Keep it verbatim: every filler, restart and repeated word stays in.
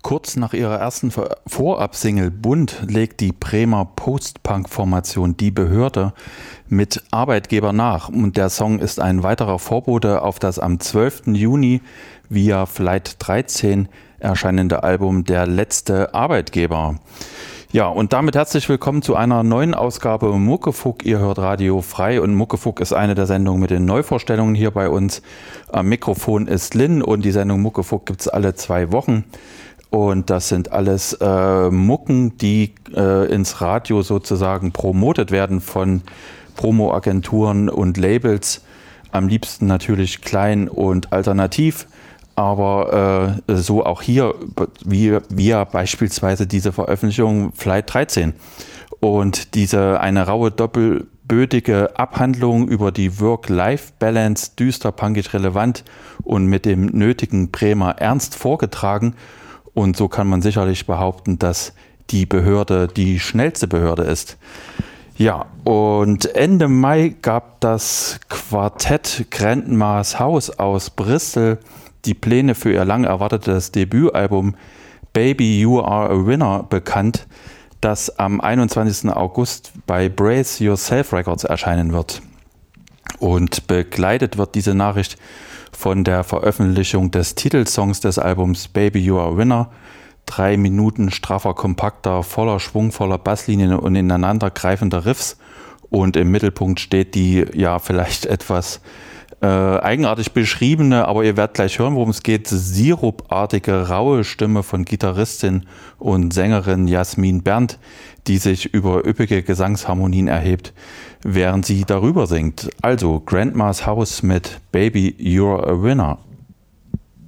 Kurz nach ihrer ersten Vorab-Single Bunt legt die Bremer Post-Punk-Formation Die Behörde mit Arbeitgeber nach. Und der Song ist ein weiterer Vorbote auf das am zwölften Juni via Flight dreizehn erscheinende Album Der letzte Arbeitgeber. Ja, und damit herzlich willkommen zu einer neuen Ausgabe Muckefuck. Ihr hört Radio frei und Muckefuck ist eine der Sendungen mit den Neuvorstellungen hier bei uns. Am Mikrofon ist Lynn und die Sendung Muckefuck gibt es alle zwei Wochen. Und das sind alles äh, Mucken, die äh, ins Radio sozusagen promotet werden von Promoagenturen und Labels. Am liebsten natürlich klein und alternativ. Aber äh, so auch hier, wie wir beispielsweise diese Veröffentlichung Flight dreizehn. Und diese eine raue, doppelbödige Abhandlung über die Work-Life-Balance, düster, punkig, relevant und mit dem nötigen Bremer Ernst vorgetragen. Und so kann man sicherlich behaupten, dass die Behörde die schnellste Behörde ist. Ja, und Ende Mai gab das Quartett Grandma's House aus Bristol die Pläne für ihr lang erwartetes Debütalbum Baby You Are a Winner bekannt, das am einundzwanzigsten August bei Brace Yourself Records erscheinen wird. Und begleitet wird diese Nachricht von der Veröffentlichung des Titelsongs des Albums Baby You Are a Winner. Drei Minuten straffer, kompakter, voller schwungvoller Basslinien und ineinandergreifender Riffs. Und im Mittelpunkt steht die ja vielleicht etwas äh, eigenartig beschriebene, aber ihr werdet gleich hören, worum es geht, sirupartige, raue Stimme von Gitarristin und Sängerin Jasmin Berndt, die sich über üppige Gesangsharmonien erhebt, während sie darüber singt. Also Grandma's House mit Baby You're a Winner.